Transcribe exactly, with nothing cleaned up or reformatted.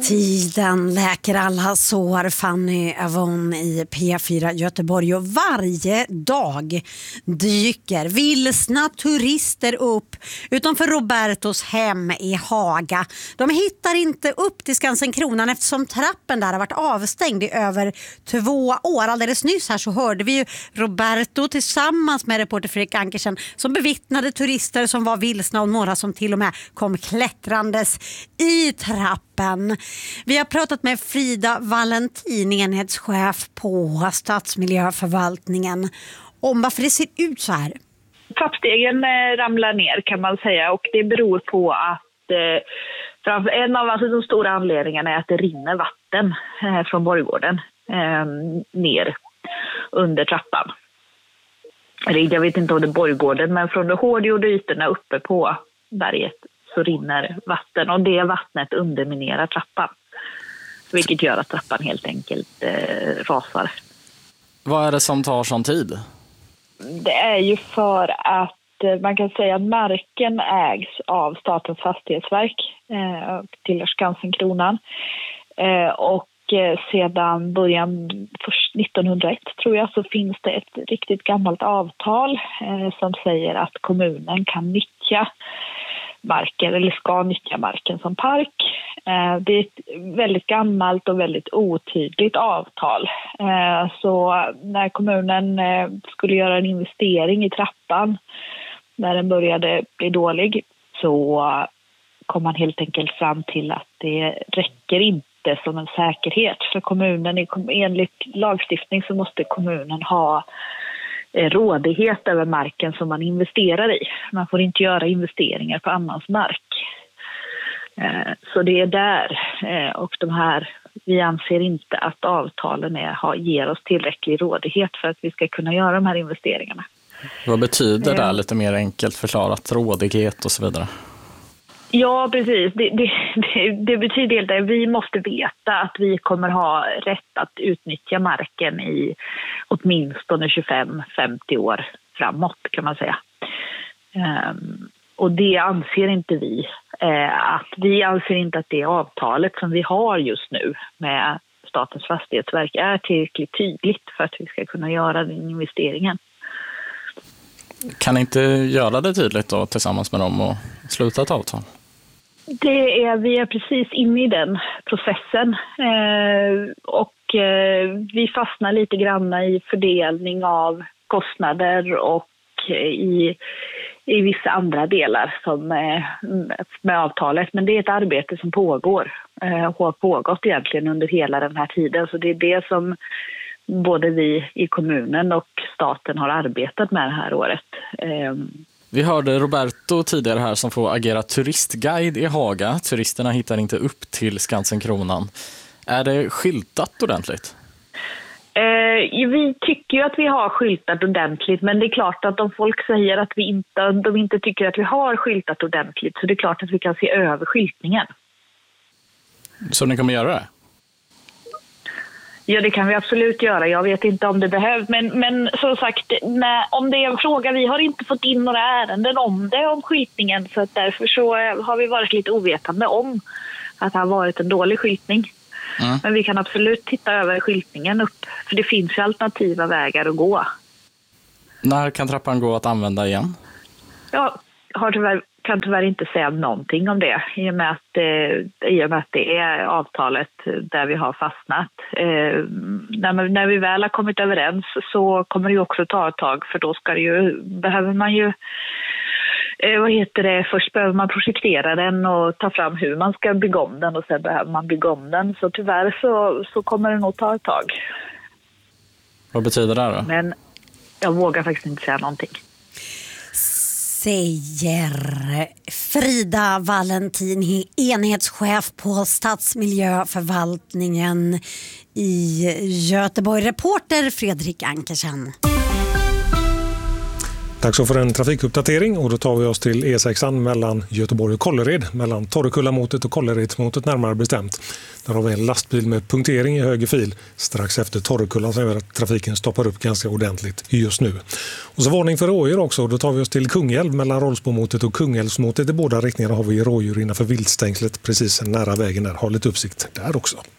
Tiden läker alla sår. Fanny Avon i P fyra Göteborg, och varje dag dyker vilsna turister upp utanför Robertos hem i Haga. De hittar inte upp till Skansen Kronan eftersom trappen där har varit avstängd i över två år. Alldeles nyss här så hörde vi ju Roberto tillsammans med reporter Fredrik Ankersen som bevittnade turister som var vilsna och några som till och med kom klättrandes i trappen. Vi har pratat med Frida Valentin, enhetschef på Stadsmiljöförvaltningen, om varför det ser ut så här. Trappstegen ramlar ner kan man säga, och det beror på att eh, en av alltså, de stora anledningarna är att det rinner vatten eh, från Borggården eh, ner under trappan. Jag vet inte om det är Borggården, men från de hårdgjorda ytorna uppe på berget så rinner vatten, och det vattnet underminerar trappan. Vilket gör att trappan helt enkelt eh, rasar. Vad är det som tar sån tid? Det är ju för att eh, man kan säga att marken ägs av Statens fastighetsverk eh, till Skansen Kronan. Eh, och eh, sedan början först nittonhundraett tror jag så finns det ett riktigt gammalt avtal eh, som säger att kommunen kan nyttja marken eller ska nyttja marken som park. Det är ett väldigt gammalt och väldigt otydligt avtal. Så när kommunen skulle göra en investering i trappan, när den började bli dålig, så kom man helt enkelt fram till att det räcker inte som en säkerhet. För kommunen, enligt lagstiftning så måste kommunen ha rådighet över marken som man investerar i. Man får inte göra investeringar på annans mark. Så det är där, och de här, vi anser inte att avtalen är, ger oss tillräcklig rådighet för att vi ska kunna göra de här investeringarna. Vad betyder det lite mer enkelt förklarat, rådighet och så vidare? Ja, precis. Det, det, det, det betyder helt att vi måste veta att vi kommer ha rätt att utnyttja marken i åtminstone tjugofem till femtio år framåt, kan man säga. Um, och det anser inte vi. Uh, att vi anser inte att det avtalet som vi har just nu med Statens fastighetsverk är tillräckligt tydligt för att vi ska kunna göra den investeringen. Kan ni inte göra det tydligt då tillsammans med dem och sluta ett avtal? Det är, vi är precis inne i den processen eh, och eh, vi fastnar lite grann i fördelning av kostnader och i, i vissa andra delar som, eh, med avtalet. Men det är ett arbete som pågår eh, och har pågått egentligen under hela den här tiden. Så det är det som både vi i kommunen och staten har arbetat med det här året. Eh, Vi hörde Roberto tidigare här som får agera turistguide i Haga. Turisterna hittar inte upp till Skansen Kronan. Är det skyltat ordentligt? Eh, vi tycker ju att vi har skyltat ordentligt, men det är klart att om folk säger att vi inte, de inte tycker att vi har skyltat ordentligt, så det är klart att vi kan se över skyltningen. Så ni kommer göra det? Ja, det kan vi absolut göra. Jag vet inte om det behövs. Men, men som sagt, när, om det är en fråga, vi har inte fått in några ärenden om det, om skyltningen. Så att därför så har vi varit lite ovetande om att det har varit en dålig skyltning. Mm. Men vi kan absolut titta över skyltningen upp. För det finns ju alternativa vägar att gå. När kan trappan gå att använda igen? Jag har tyvärr, kan tyvärr inte säga någonting om det i och med att, eh, i och med att det är avtalet där vi har fastnat. Eh, när, när vi väl har kommit överens så kommer det ju också ta ett tag, för då ska det ju, behöver man ju eh, vad heter det, först behöver man projektera den och ta fram hur man ska bygga om den, och sen behöver man bygga om den. Så tyvärr så, så kommer det nog ta ett tag. Vad betyder det då? Men jag vågar faktiskt inte säga någonting. Säger Frida Valentin, enhetschef på Stadsmiljöförvaltningen i Göteborg. Reporter Fredrik Ankersen. Dags för en trafikuppdatering och då tar vi oss till E sex mellan Göteborg och Kållered, mellan Torrekullamotet och Kålleredsmotet närmare bestämt. Där har vi en lastbil med punktering i höger fil strax efter Torrekullan som gör att trafiken stoppar upp ganska ordentligt just nu. Och så varning för rådjur också, då tar vi oss till Kungälv mellan Rollsbomotet och Kungälvsmotet. I båda riktningar har vi rådjur innanför viltstängslet precis nära vägen där. Ha lite uppsikt där också.